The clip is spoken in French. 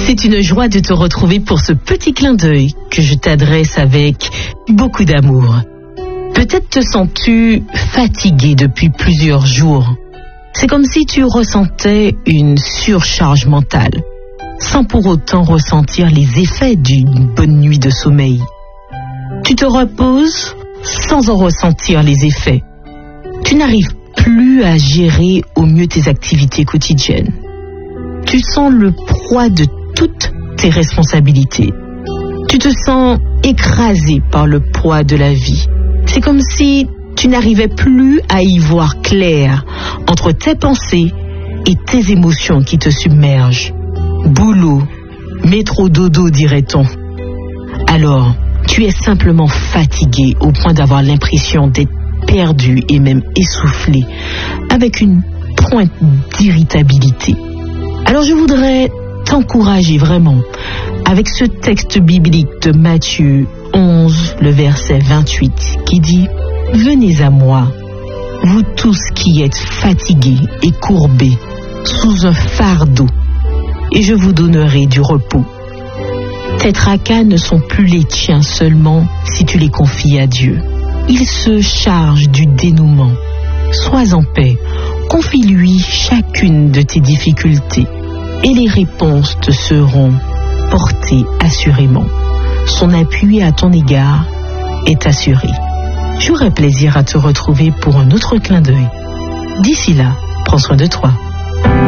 C'est une joie de te retrouver pour ce petit clin d'œil que je t'adresse avec beaucoup d'amour. Peut-être te sens-tu fatigué depuis plusieurs jours. C'est comme si tu ressentais une surcharge mentale, sans pour autant ressentir les effets d'une bonne nuit de sommeil. Tu te reposes sans en ressentir les effets. Tu n'arrives plus à gérer au mieux tes activités quotidiennes. Tu sens le poids de toutes tes responsabilités. Tu te sens écrasé par le poids de la vie. C'est comme si tu n'arrivais plus à y voir clair entre tes pensées et tes émotions qui te submergent. Boulot, métro dodo dirait-on. Alors, tu es simplement fatigué au point d'avoir l'impression d'être perdu et même essoufflé, avec une pointe d'irritabilité. Alors je voudrais t'encourager vraiment avec ce texte biblique de Matthieu 11, le verset 28, qui dit « Venez à moi, vous tous qui êtes fatigués et courbés sous un fardeau, et je vous donnerai du repos. » Tes tracas ne sont plus les tiens seulement si tu les confies à Dieu. Il se charge du dénouement. Sois en paix, confie-lui chacune de tes difficultés et les réponses te seront portées assurément. Son appui à ton égard est assuré. J'aurai plaisir à te retrouver pour un autre clin d'œil. D'ici là, prends soin de toi.